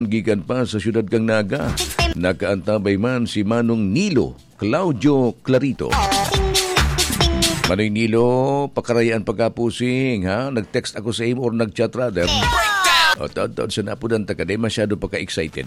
gikan pa sa siyudad kang Naga. Nakaantabay man si Manong Nilo Claudio Clarito. Manong Nilo, pakarayaan pagkapusing, ha? Nag-text ako sa imo or nag-chat rather. O, taon sa napudan ta ka, di masyado pagka-excited.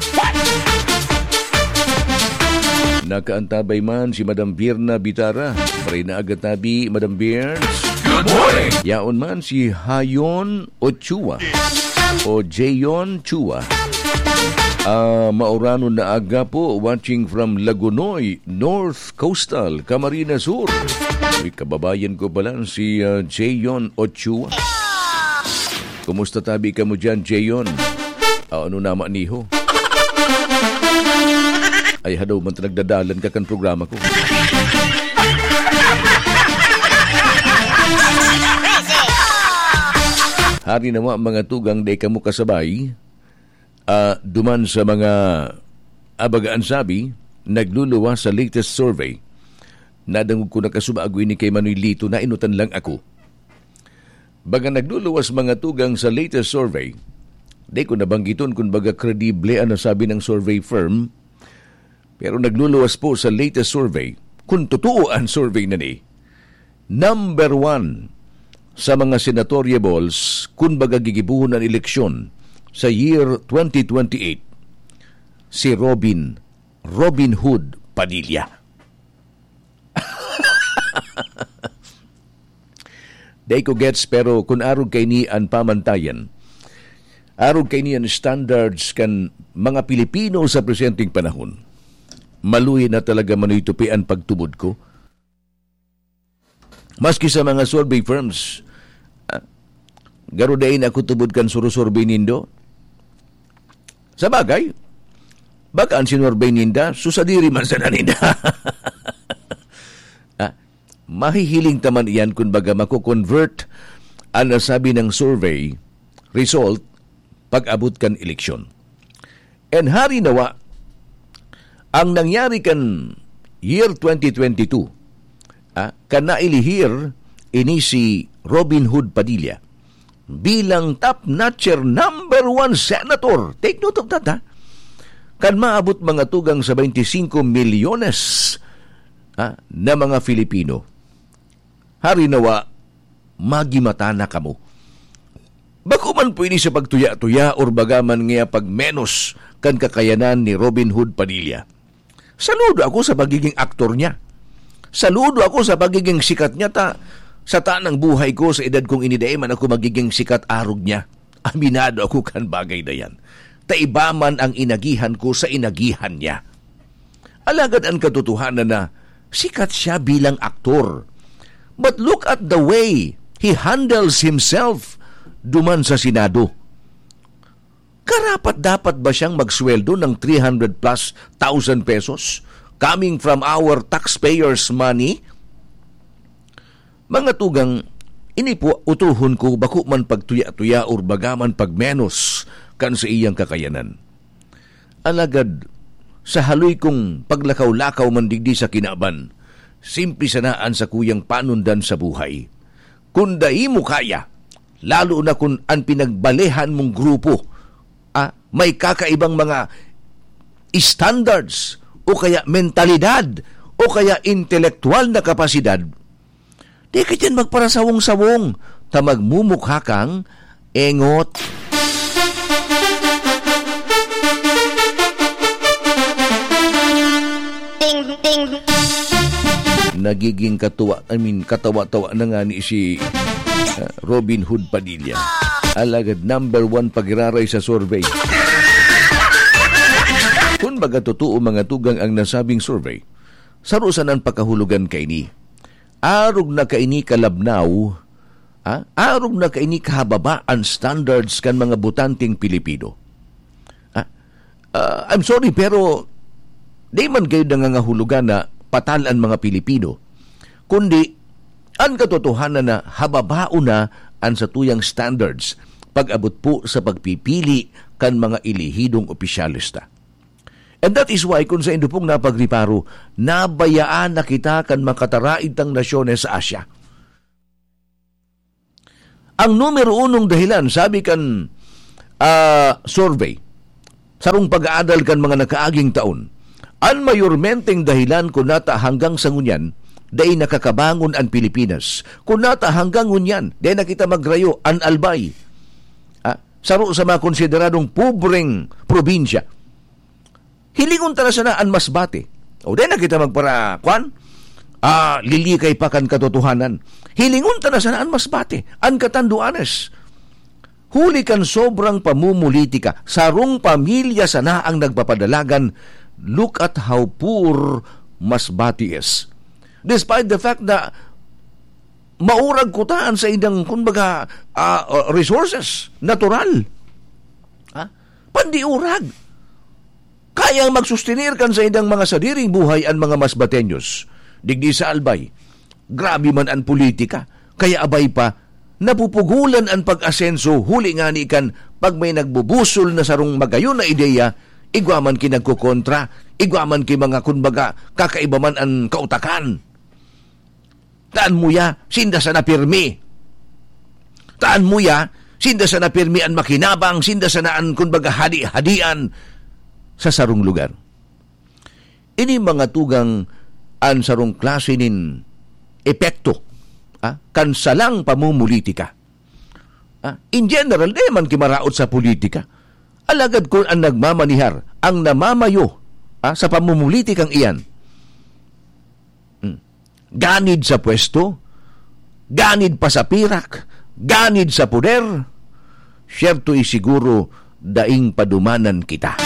Nakaantabay man si Madam Birna Bitara. Maray na agad tabi, Madam Birns. Good morning! Yaon man si Hayon Ochua o Jayon Chua. Maurano na aga po, watching from Lagunoy, North Coastal, Camarines Sur. May kababayan ko pala si Jayon Ochua. Kumusta tabi ka mo dyan, Jayon? Ano naman niho? Ay, hadaw man nagdadalan ka kan programa ko. Hari naman mga tugang day ka mo kasabay, duman sa mga abagaan sabi, nagluluwa sa latest survey. Nadangog ko nakasubagoy ni kay Manoy Lito na inutan lang ako. Baga nagluluwas mga tugang sa latest survey, day ko nabanggiton kung baga kredible ang sabi ng survey firm, pero nagluluwas po sa latest survey, kung totoo ang survey na ni, number 1 sa mga senatoriables kung baga gigibuhon ang eleksyon sa year 2028, si Robin Hood Padilla. Day ko gets, pero kung arog kay ni ang pamantayan, arog kay ni ang standards kan mga Pilipino sa presenting panahon, maluhi na talaga manitupi ang pagtubod ko. Maski sa mga survey firms, garudain ako tubod kan surusurvey nindo. Sa bagay, baka ang sinurbay ninda, susadiri man sa naninda. Mahihiling taman iyan kung baga mako-convert ang nasabi ng survey result pag-abot kan eleksyon. And hari nawa, ang nangyari kan year 2022, kan nailihir ini si Robin Hood Padilla bilang top-notcher number 1 senator. Take note of that, ha? Kan maabot mga tugang sa 25 milyones na mga Filipino. Hari nawa, magimata na kamo. Bako man pwede sa pagtuya-tuya or bagaman nga pagmenos kan kakayanan ni Robin Hood Padilla. Saludo ako sa pagiging aktor niya. Saludo ako sa pagiging sikat niya sa tanang buhay ko sa edad kong iniday man ako magiging sikat arog niya. Aminado ako kan bagay na yan. Taiba man ang inagihan ko sa inagihan niya. Alagad ang katotohanan na sikat siya bilang aktor. But look at the way he handles himself duman sa Senado. Karapat dapat ba siyang magsweldo ng 300 plus thousand pesos coming from our taxpayers' money? Mga tugang, ini po utuhon ko bako man pagtuya-tuya or bagaman pagmenos kan sa iyang kakayanan. Alagad, sa haloy kong paglakaw-lakaw man digdi sa kinaban, simple sanaan sa kuyang panundan sa buhay. Kung dai mo kaya, lalo na kung ang pinagbalehan mong grupo, may kakaibang mga standards o kaya mentalidad o kaya intelektual na kapasidad, di ka dyan magparasawong-sawong ta magmumukha kang engot. Nagiging katawa-tawa na nga ni si Robin Hood Padilla. Alagad number 1 pagiraray sa survey. Kung baga totoo mga tugang ang nasabing survey, sarusan ang pagkahulugan kay ni. Arog na kaini kalabnaw, arog na kaini kahababa ang standards kan mga butanting Pilipino. I'm sorry, pero di man kayo nangangahulugan na patalan mga Pilipino, kundi ang katotohanan na hababao na ang sa tuyang standards pag-abot po sa pagpipili kan mga ilihidong opisyalista. And that is why kung sa indupong napagriparo, nabayaan na kita kan makataraid tang nasyones sa Asya. Ang numero 1 dahilan, sabi kan survey, sarong pag-aadal kan mga nakaaging taon, an mayormenteng dahilan kung nata hanggang sa ngunyan, day nakakabangon ang Pilipinas. Kung nata hanggang ngunyan, day nakita magrayo an Albay. Saro sa mga konsideradong pobreng probinsya. Hilingon tala sana an Masbate. O day nakita magpara, lilikay pa kan katotohanan. Hilingon tala sana an Masbate, an Catanduanes. Huli kan sobrang pamumulitika, sarong pamilya sana ang nagpapadalagan. Look at how poor Masbate is. Despite the fact na maurag kutaan sa idang kumbaga resources, natural. Pandiurag. Kayang magsustinir kan sa idang mga sadiring buhay ang mga Masbateños. Digdi sa Albay. Grabe man ang politika. Kaya abay pa, napupugulan ang pag-asenso, huli nga ni kan pag may nagbubusol na sarong magayon na ideya, igwaman kinagkukontra, igwaman ki mga kunbaga kakaiba man ang kautakan. Taan mo ya, sinda sa napirmi. Taan mo ya, sinda sa napirmi ang makinabang, sinda sa naan kunbaga hadi-hadian sa sarong lugar. Ini mga tugang ang sarong klase nin epekto kansalang pamumulitika. In general, di man kimaraot sa politika. Alagad kung ang nagmamanihar, ang namamayo sa pamumulitikang iyan, ganid sa pwesto, ganid pa sa pirak, ganid sa poder, syerto isiguro daing padumanan kita.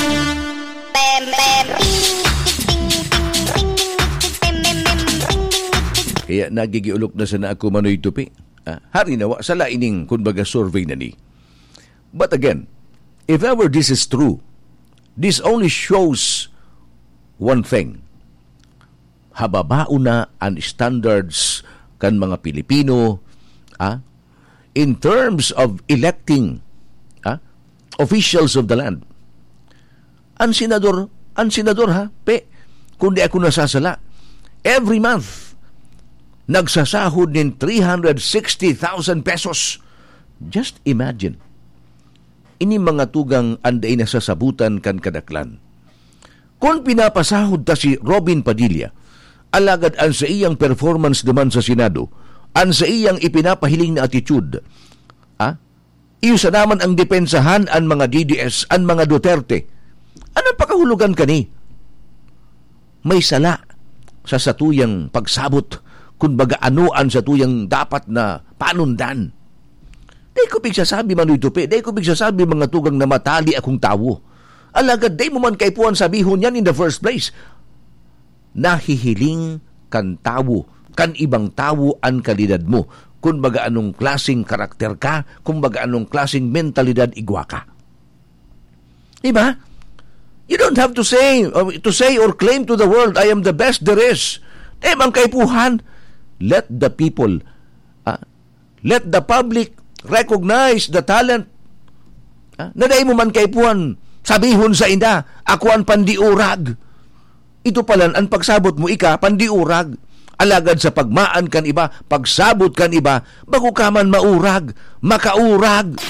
Kaya nagigiulok na sana ako Manoy Tupi. Hari nawa sa laining kumbaga survey na ni. But again, if ever this is true, this only shows one thing. Hababao na ang standards kan mga Pilipino in terms of electing officials of the land. Ang senador kundi ako nasasala, every month, nagsasahod ng 360,000 pesos. Just imagine. Ini mga tugang anday nasasabutan kan kadaklan. Kung pinapasahod ta si Robin Padilla, alagad ang sa iyang performance naman sa Senado, ang sa iyang ipinapahiling na attitude, iyo sa naman ang depensahan ang mga DDS, ang mga Duterte. Anong pakahulugan kani? May sala sa satuyang pagsabot kung baga anuan sa tuyang dapat na panundan. Day ko bigsasabi Manoy Tupi, day ko bigsasabi mga tugang na matali akong tawo. Alagad day mo man kay puan sabihon yan in the first place. Nahihiling kan tawo, kan ibang tawo ang kalidad mo. Kung baga anong klaseng karakter ka, kung baga anong klaseng mentalidad igwa ka. Diba? You don't have to say or claim to the world, I am the best there is. Man kay puhan, let the people, let the public recognize the talent. Naday mo man kay puhan, sabihon sa inda, ako ang pandiurag. Ito pala, ang pagsabot mo ika, pandiurag. Alagad sa pagmaan kan iba, pagsabot kan iba, bago ka man maurag, makaurag.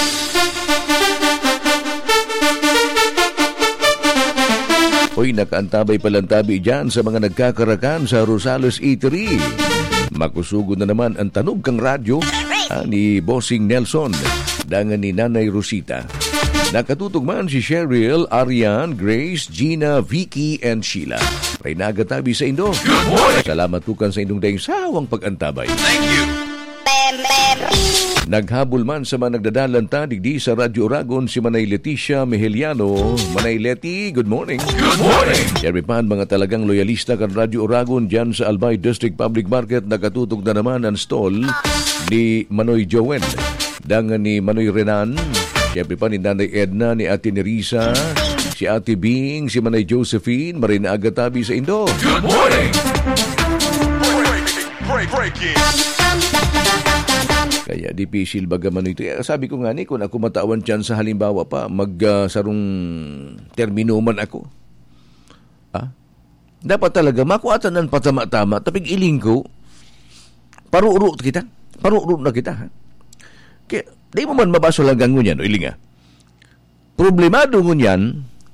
Hoy, nakaantabay palantabi dyan sa mga nagkakarakan sa Rosales Eatery. Makusugod na naman ang tanog kang radyo ni Bossing Nelson, dangan ni Nanay Rosita. Nakatutog man si Cheryl, Arian, Grace, Gina, Vicky, and Sheila. Ray nagatabi sa Indo. Salamat tukan sa indong dayong sawang pag-antabay. Thank you! Naghabol man sa mga nagdadalanta digdi sa Radyo Oragon si Manay Leticia Mejeliano. Manay Leti, good morning. Good morning. Siyempre pa mga talagang loyalista kan Radyo Oragon dyan sa Albay District Public Market. Nakatutog na naman ang stall ni Manoy Jowen. Dangan ni Manoy Renan. Siyempre pa ni Nanay Edna, ni Ate Nerisa, si Ate Bing, si Manay Josephine, Marina Agatabi sa Indo. Good morning. Breaking. Kaya dipisil bagaman ito. Sabi ko nga ni, kung ako matawan dyan sa halimbawa pa, magsarong termino man ako. Dapat talaga, makuatan ng patama-tama, tapig iling ko, paruurot kita. Paruurot na kita. Kaya, di mo man mabaso lang ngunyan, o ilinga. Problemado ngunyan,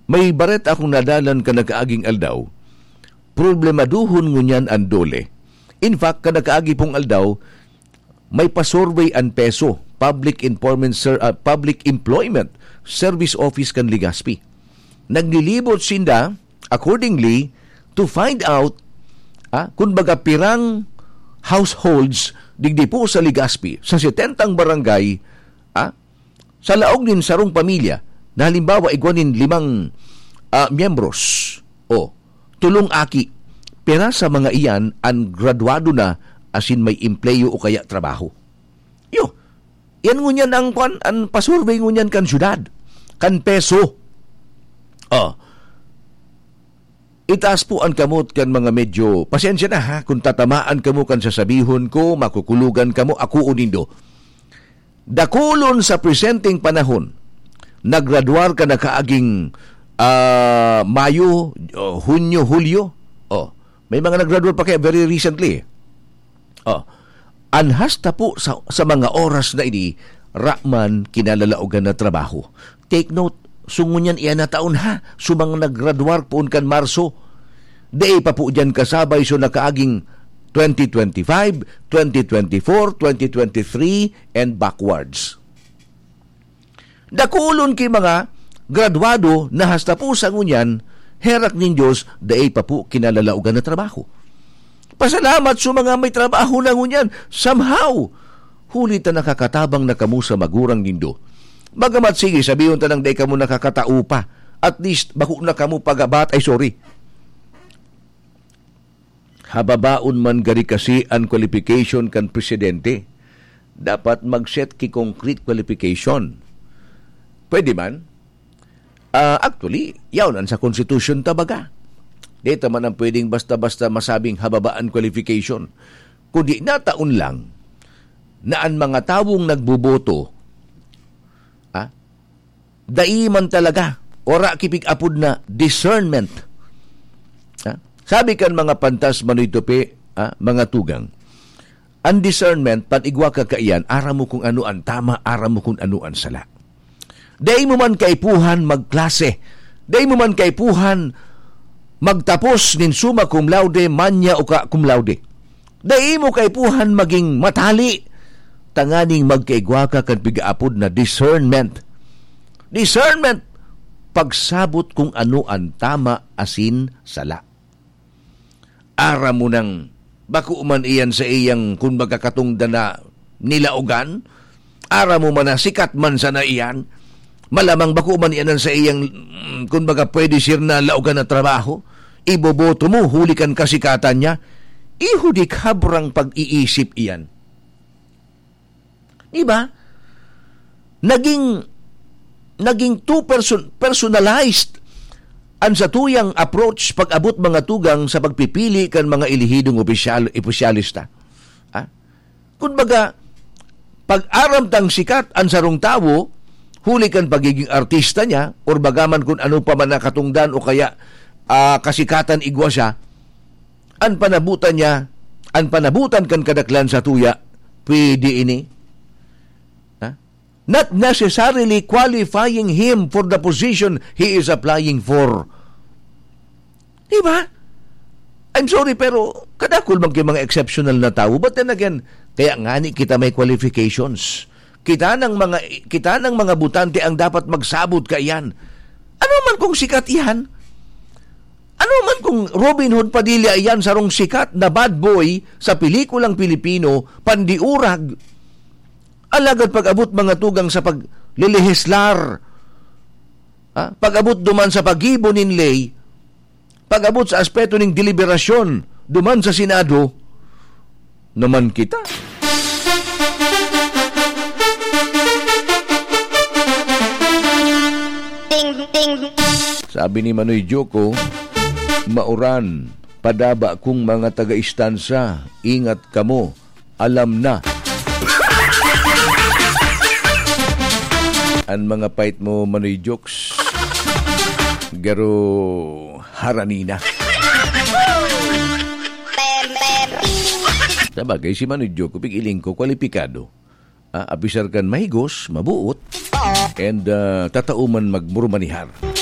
may baret akong nadalan ka nakaaging aldaw, problemaduhon ngunyan ang dole. In fact, ka nakaagi pong aldaw, may pasurvey ang peso, Public Employment Service Office kan Legazpi. Naglilibot sinda, accordingly, to find out kung baga pirang households digdi po sa Legazpi, sa 70 barangay, sa laog nin sarong pamilya, na halimbawa igwanin 5 miyembros o tulong aki, pera sa mga iyan ang graduado na asin may empleyo o kaya trabaho. Yan ngunyan ang pasurvey ngunyan kan syudad, kan peso. Itaas po ang kamot kan mga medyo, pasensya na ha, kung tatamaan kamo kan sasabihon ko, makukulugan kamo, ako unindo. Dakulon sa presenting panahon, naggraduar ka na kaaging Mayo, Hunyo, Hulyo. May mga naggraduar pa kaya very recently. Anhasta po sa mga oras na ini, rakman kinalalaogan na trabaho. Take note, sungunyan iyan na taon ha, sumang naggraduar poon kan Marso. Day pa po dyan kasabay so nakaaging 2025, 2024, 2023, and backwards. Dakulon kay mga graduado na hasta po sa ngunyan, herak nin Diyos, day pa po kinalalaogan na trabaho. Pasalamat sa mga may trabaho na ngunyan. Somehow, huli ta nakakatabang na kamu sa magurang nindo. Bagamat sige, sabihin ta nang day kamu nakakatao pa. At least, bako na kamu pagabat, hababaon man gari kasi ang qualification kan presidente. Dapat mag-set ki concrete qualification. Pwede man? Actually, yawn sa Constitution tabaga. Dito man ang pwedeng basta-basta masabing hababaan qualification. Kundi nataon lang na ang mga tawong nagbuboto, daiman talaga, ora kipig apod na discernment. Sabi kan mga pantas manuitupi, mga tugang, ang discernment, patigwa ka kaiyan, ara mo kung ano ang tama, ara mo kung ano ang sala. Day mo man kaipuhan magklase, day mo man kaipuhan magtapos nin summa cum laude, manya o ka cum laude. Day mo kaipuhan maging matali, tanganing magkaigwa ka kan pigaapod na discernment. Discernment, pagsabot kung ano ang tama asin sala. Ara mo nang bako man iyan sa iyang kung magkakatungda na nilaogan, ara mo man na sikat man sa na iyan, malamang bako man iyan sa iyang kung baga pwede sir na laogan na trabaho, iboboto mo, hulikan kasikatan niya, ihudik habrang pag-iisip iyan. Diba? Naging too personalized ang satuyang approach pag-abot mga tugang sa pagpipili kan mga ilihidong opisyalista. Kung baga, pag-aram tang sikat ang sarong tawo, huli kan pagiging artista niya, or bagaman kung ano pa man nakatungdan o kaya kasikatan igwa siya, ang panabutan kan kadaklan sa tuya, pwede ini. Not necessarily qualifying him for the position he is applying for. Diba? I'm sorry, pero kadakul man kay mga exceptional na tao. But then again, kaya ngani kita may qualifications. Kita ng mga butante ang dapat magsabot kaiyan. Ano man kung sikat iyan? Ano man kung Robin Hood Padilla iyan sarong sikat na bad boy sa pelikulang Pilipino, pandiurag, alagad pag-abot mga tugang sa pagliliheslar, pag-abot duman sa pag-ibo nin lay, pag-abot sa aspeto ng deliberasyon duman sa Senado, naman kita. Sabi ni Manoy Joko, mauran, padaba kung mga taga-istansa, ingat kamo, alam na. Ang mga pait mo, Manoy Jokes, garo haranina. Sabagay, si Manoy Joko, pigiling ko, kwalipikado. Apisar kan mahigos, mabuot, and tatauman magmurmanihar.